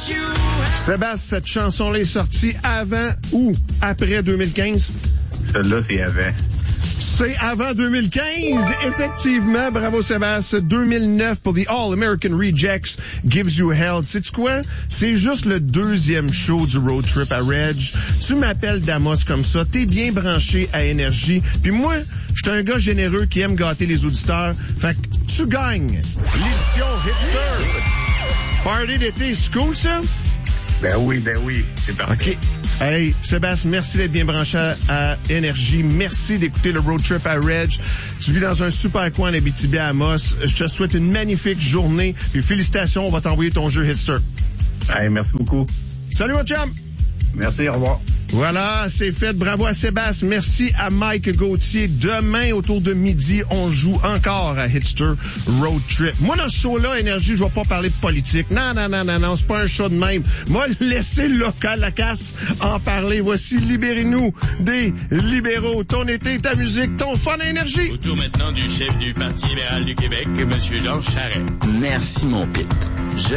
Sébastien, cette chanson-là est sortie avant ou après 2015? Celle-là, c'est avant. C'est avant 2015, effectivement. Bravo, Sébastien. 2009 pour The All-American Rejects, Gives You Hell. Sais-tu quoi? C'est juste le deuxième show du Road Trip à Reg. Tu m'appelles Damos comme ça. T'es bien branché à Énergie. Puis moi, je suis un gars généreux qui aime gâter les auditeurs. Fait que tu gagnes l'édition Hipster. Party d'été, c'est cool, ça? Ben oui, c'est parfait. OK. Hey, Sébastien, merci d'être bien branché à Énergie. Merci d'écouter le Road Trip à Reg. Tu vis dans un super coin d'Abitibi à Amos. Je te souhaite une magnifique journée. Puis félicitations, on va t'envoyer ton jeu Hitster. Hey, merci beaucoup. Salut, mon chum! Merci, au revoir. Voilà, c'est fait. Bravo à Sébastien. Merci à Mike Gauthier. Demain, autour de midi, on joue encore à Hitster Road Trip. Moi, dans ce show-là, Énergie, je vais pas parler de politique. Non, c'est pas un show de même. Moi, laissez le local, la casse, en parler. Voici Libérez-nous des libéraux. Ton été, ta musique, ton fun à Énergie. Autour maintenant du chef du Parti libéral du Québec, M. Jean Charest. Merci, mon Pete.